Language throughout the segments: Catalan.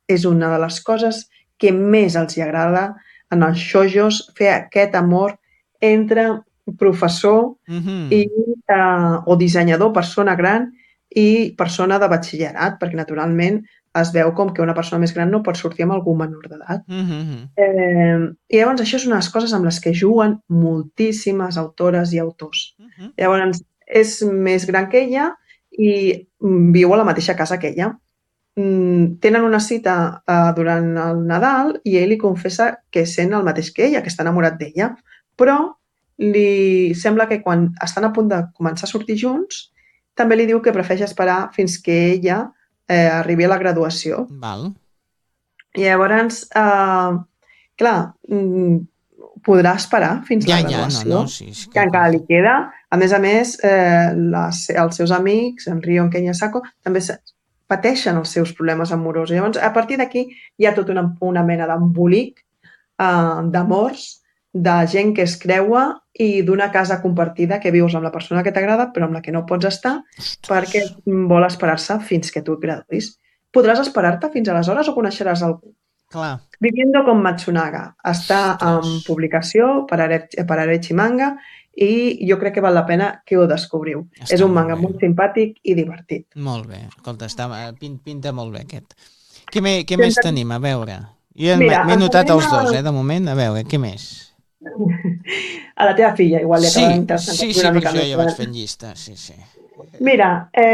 és una de les coses que més els hi agrada en els shojos, fer aquest amor entre professor o dissenyador, persona gran, i persona de batxillerat, perquè naturalment es veu com que una persona més gran no pot sortir amb algú menor d'edat. I llavors això és unes coses amb les que juguen moltíssimes autores i autors. Llavors és més gran que ella i viu a la mateixa casa que ella. Tenen una cita durant el Nadal i ell li confessa que sent el mateix que ella, que està enamorat d'ella, però li sembla que quan estan a punt de començar a sortir junts, també li diu que prefereix esperar fins que ella arribi a la graduació. Val. I llavors, clar, podrà esperar fins la graduació, que encara li queda. A més, els seus amics, en Rio, en Ken i en Sako, també pateixen els seus problemes amorosos. Llavors, a partir d'aquí hi ha tota una mena d'embolic d'amors, de gent que es creua i d'una casa compartida que vius amb la persona que t'agrada però amb la que no pots estar perquè vol esperar-se fins que tu et graduïs. Podràs esperar-te fins aleshores o coneixeràs algú? Clar. Viviendo con Matsunaga. Està en publicació per Arechi Manga i jo crec que val la pena que ho descobriu. És un manga molt simpàtic i divertit. Molt bé. Escolta, pinta molt bé aquest. Què més tenim? A veure. Jo m'he notat els dos, de moment. A veure, què més? A la teva filla igual li acaba interessant. Sí, per això ja vaig fent llista. Sí. Mira,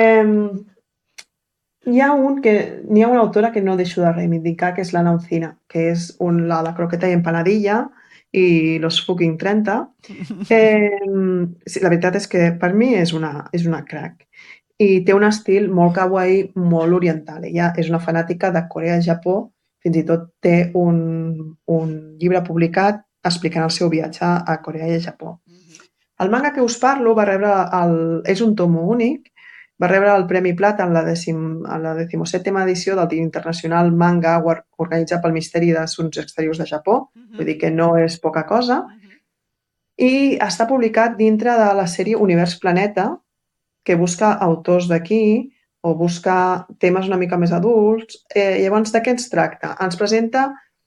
n'hi ha una autora que no deixo de reivindicar, que és l'Ana Oncina, que és la de Croqueta i Empanadilla i Los fucking 30. La veritat és que per mi és una crack. I té un estil molt kawaii, molt oriental. Ella és una fanàtica de Corea i Japó, fins i tot té un llibre publicat explicant el seu viatge a Corea i a Japó. El manga que us parlo és un tomo únic, va rebre el Premi Plata en la 17ª edició del Dia Internacional Manga Award organitzat pel Ministeri d'Assumptes Exteriors de Japó, vull dir que no és poca cosa, i està publicat dintre de la sèrie Univers Planeta, que busca autors d'aquí o busca temes una mica més adults. Llavors, de què ens tracta? Ens presenta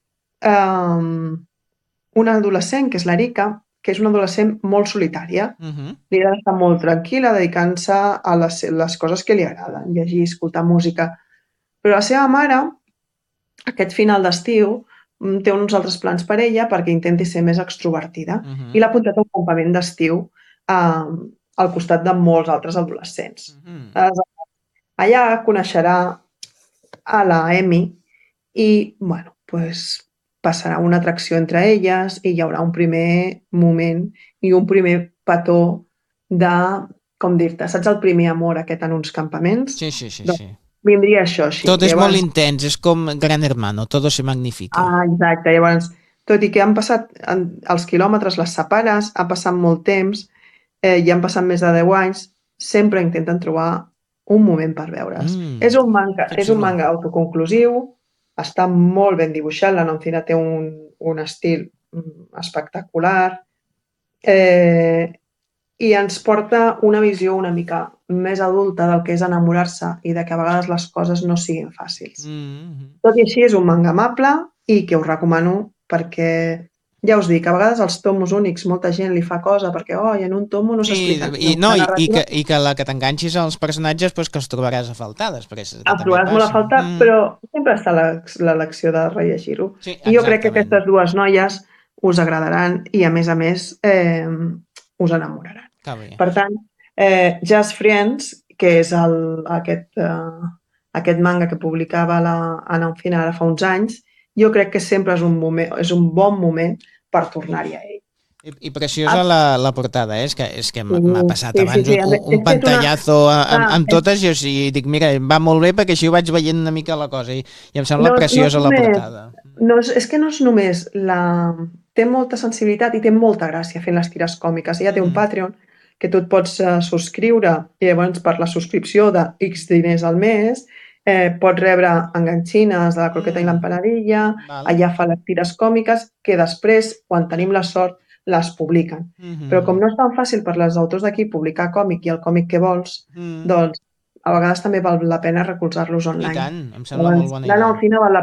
una adolescent, que és l'Erika, que és una adolescent molt solitària. Li agrada estar molt tranquil·la, dedicant-se a les coses que li agraden, llegir, escoltar música. Però la seva mare, aquest final d'estiu, té uns altres plans per ella perquè intenti ser més extrovertida i l'ha apuntat a un campament d'estiu al costat de molts altres adolescents. Allà coneixerà a la Emi i, passarà una atracció entre elles i hi haurà un primer moment i un primer petó de, com dir-te, saps el primer amor aquest en uns campaments? Sí. Vindria això, així. Tot és molt intens, és com Gran Hermano, todo se magnifica. Exacte, llavors, tot i que han passat els quilòmetres, les separes, ha passat molt temps, ja han passat més de 10 anys, sempre intenten trobar un moment per veure's. És un manga autoconclusiu, està molt ben dibuixat, la Noncina té un estil espectacular i ens porta una visió una mica més adulta del que és enamorar-se i de que a vegades les coses no siguin fàcils. Tot i així és un manga amable i que us recomano perquè, ja us dic, a vegades els tomos únics molta gent li fa cosa perquè en un tomo no s'explica. I que la que t'enganxis als personatges que els trobaràs a faltar després. Els trobaràs molt a faltar, però sempre està l'elecció de rellegir-ho. I jo crec que aquestes dues noies us agradaran i a més us enamoraran. Per tant, Just Friends, que és aquest manga que publicava l'Anna Oncina ara fa uns anys, jo crec que sempre és un bon moment per tornar-hi a ell. I preciosa la portada, és que m'ha passat abans un pantallazo amb totes i dic, mira, va molt bé perquè així ho vaig veient una mica la cosa i em sembla preciosa la portada. És que no és només té molta sensibilitat i té molta gràcia fent les tires còmiques. Ella té un Patreon que tu et pots subscriure i llavors per la subscripció de X diners al mes pots rebre enganxines de la Croqueta i l'Empanadilla, allà fa les tires còmiques que després, quan tenim la sort, les publiquen. Però com no és tan fàcil per les autors d'aquí publicar còmic i el còmic que vols, doncs a vegades també val la pena recolzar-los online. I tant, em sembla molt bona idea. L'Anna Oncina val la